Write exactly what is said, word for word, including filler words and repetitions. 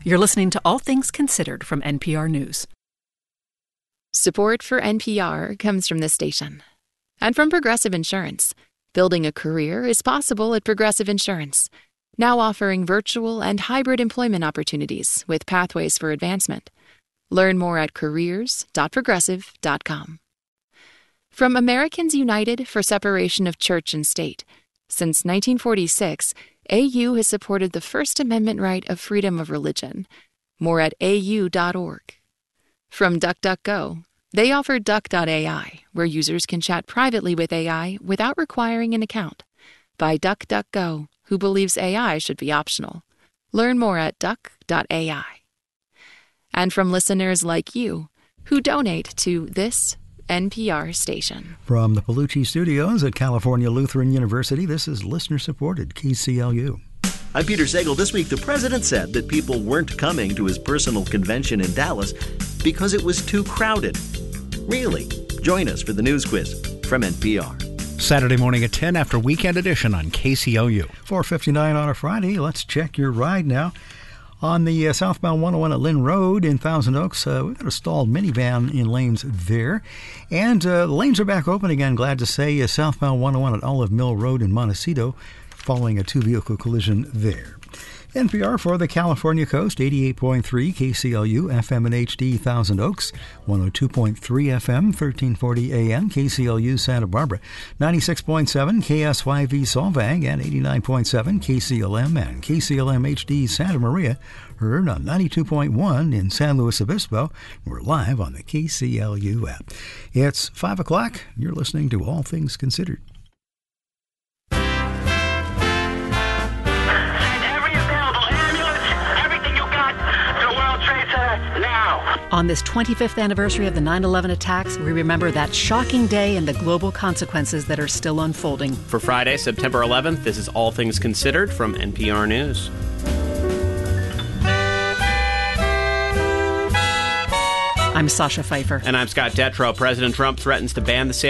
You're listening to All Things Considered from N P R News. Support for N P R comes from this station and from Progressive Insurance. Building a career is possible at Progressive Insurance, now offering virtual and hybrid employment opportunities with pathways for advancement. Learn more at careers dot progressive dot com. From Americans United for Separation of Church and State. Since nineteen forty-six, A U has supported the First Amendment right of freedom of religion. More at A U dot org. From DuckDuckGo, they offer Duck dot A I, where users can chat privately with A I without requiring an account. By DuckDuckGo, who believes A I should be optional. Learn more at Duck dot A I. And from listeners like you, who donate to this N P R station. From the Palucci Studios at California Lutheran University, this is listener-supported K C L U. I'm Peter Sagal. This week, the president said that people weren't coming to his personal convention in Dallas because it was too crowded. Really? Join us for the news quiz from N P R. Saturday morning at ten after Weekend Edition on K C L U. four fifty-nine on a Friday. Let's check your ride now. On the uh, southbound one oh one at Lynn Road in Thousand Oaks, uh, we've got a stalled minivan in lanes there. And uh, lanes are back open again, glad to say, uh, southbound one oh one at Olive Mill Road in Montecito, following a two-vehicle collision there. N P R for the California Coast, eighty-eight point three K C L U, F M and H D Thousand Oaks, one oh two point three F M, thirteen forty A M, K C L U Santa Barbara, ninety-six point seven K S Y V Solvang, and eighty-nine point seven K C L M and K C L M H D Santa Maria, heard on ninety-two point one in San Luis Obispo. We're live on the K C L U app. It's five o'clock. You're listening to All Things Considered. On this twenty-fifth anniversary of the nine eleven attacks, we remember that shocking day and the global consequences that are still unfolding. For Friday, September eleventh, this is All Things Considered from N P R News. I'm Sasha Pfeiffer. And I'm Scott Detrow. President Trump threatens to ban the sale